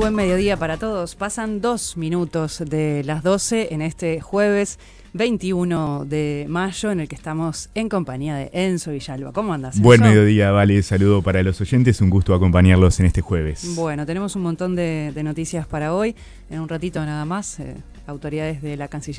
buen mediodía para todos. Pasan 2 minutos de las 12 en este jueves 21 de mayo, en el que estamos en compañía de Enzo Villalba. ¿Cómo andas, Enzo? Buen mediodía, Vale. Saludo para los oyentes. Un gusto acompañarlos en este jueves. Bueno, tenemos un montón de noticias para hoy. En un ratito nada más, autoridades de la Cancillería